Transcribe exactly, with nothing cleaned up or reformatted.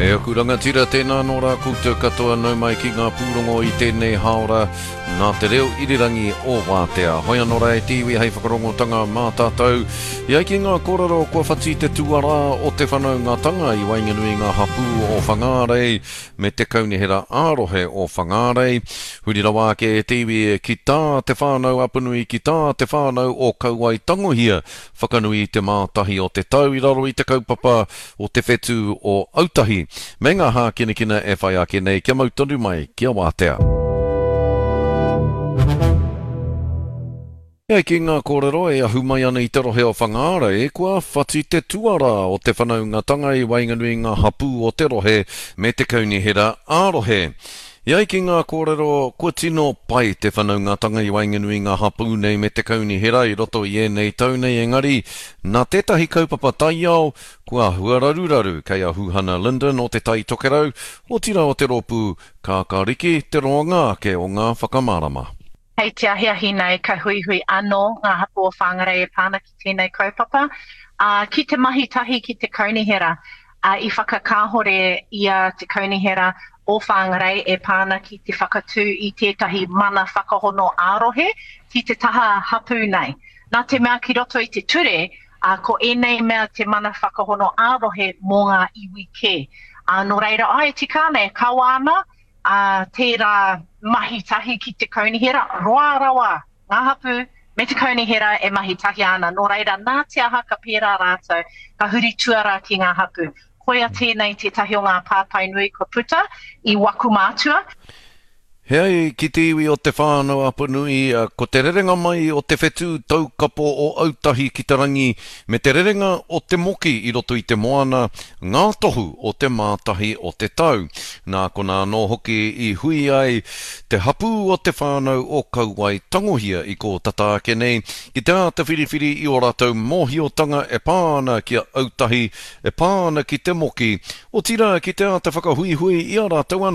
E aku rangatira tēnā nō rā koutou katoa nau mai ki ngā pūrongo i tēnei haora nā te reo irirangi o Wātea. Hoi anō rā e tiwi hei whakarongo-tanga mā tātou. Ia ki ngā kōrero kua whati te tuara o te whanau ngā tanga i wainganui ngā hapu o Whangarei me te kaunihera ārohe o Whangarei. Huri rawa ke e tiwi e ki tā te whānau apanui ki tā te whānau o Kauai Tangohia whakanui te mātahi o te tau i raro i te kaupapa o te whetū o Autahi. Me ngā hā kina kina e whai ake nei kia mautonu mai kia Wātea. Ia ki ngā kōrero e ahu mai ana i te rohe o Whangarei, kua whati te tuara o te whanaungatanga i wainganui ngā hapu o te rohe me te kaunihera ārohe. Ia ki ngā kōrero kua tino pai te whanaungatanga i wainganui ngā hapu nei me te kaunihera i roto i e nei tau nei engari, nā tētahi kaupapa tai au, kua huararuraru kei a Huhana Linden o te tai tokerau, o tira o te ropu ka kariki te roanga ke o ngā whakamārama. Hei te ahiahi nei ka hui hui anō ngā hapu o Whangarei e pāna ki tēnei kaupapa. Uh, ki te mahi tahi ki te kaunihera, uh, i whakakāhore ia te kaunihera o Whangarei e pāna ki te whakatū i tētahi mana whakahono ārohe ki te taha hapu nei. Nā te mea ki roto i te ture, uh, ko enei mea te mana whakahono ārohe mō ngā iwi ke. Uh, no reira, ai tikane, kawana, uh, tērā mahi tahi ki te kaunihera, roa rawa, ngā hapu, me te kaunihera e mahi tahi ana. Nō reira, nā te aha ka pērā rātou, ka huri tuara ki ngā hapu. Koia tēnei te tahi o ngā pāpai nui ko puta i waku mātua. Hei, ki te iwi o te whānau apanui, uh, ko te rerenga mai o te whetū taukapo o Autahi ki te rangi, me te rerenga o te moki i roto i te moana, ngā tohu o te mātahi o te tau. Nā kona anō hoki i hui ai, te hapu o te whānau o Kauai Tangohia i ko tata ake nei, ki te āta whiriwhiri i o rātou mōhiotanga e pāna ki a Autahi, e pāna ki te moki, o tira ki te āta whakahui hui i a rātou ana.